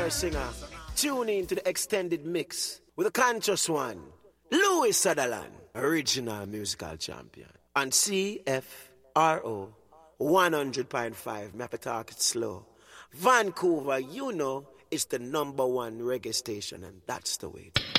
singer. Tune in to the extended mix with a conscious one, Louis Sutherland, original musical champion. On CFRO 100.5, me have to talk it slow. Vancouver, you know, is the #1 reggae station, and that's the way.